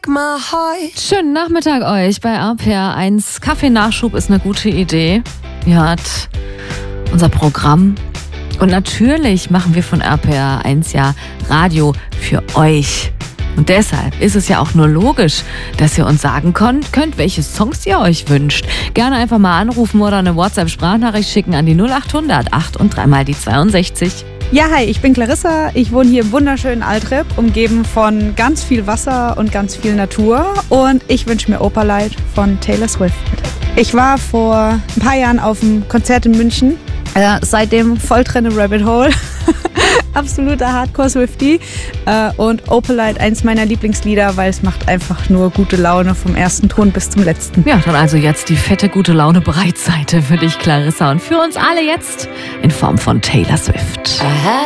break my heart. Schönen Nachmittag euch bei RPR1. Kaffeenachschub ist eine gute Idee. Ihr hört unser Programm. Und natürlich machen wir von RPR1 ja Radio für euch. Und deshalb ist es ja auch nur logisch, dass ihr uns sagen könnt, welche Songs ihr euch wünscht. Gerne einfach mal anrufen oder eine WhatsApp-Sprachnachricht schicken an die 0800 8 und 3 mal die 62. Ja, hi, ich bin Clarissa. Ich wohne hier im wunderschönen Altrep, umgeben von ganz viel Wasser und ganz viel Natur. Und ich wünsche mir Opalite von Taylor Swift. Ich war vor ein paar Jahren auf einem Konzert in München. Seitdem voll drin im Rabbit Hole. Absoluter Hardcore-Swiftie. Und Opalite, eins meiner Lieblingslieder, weil es macht einfach nur gute Laune vom ersten Ton bis zum letzten. Ja, dann also jetzt die fette gute Laune Breitseite für dich, Clarissa. Und für uns alle jetzt in Form von Taylor Swift.